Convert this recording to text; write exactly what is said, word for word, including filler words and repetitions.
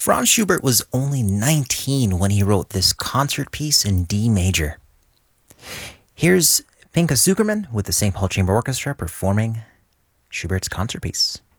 Franz Schubert was only nineteen when he wrote this concert piece in D major. Here's Pinchas Zukerman with the Saint Paul Chamber Orchestra performing Schubert's concert piece.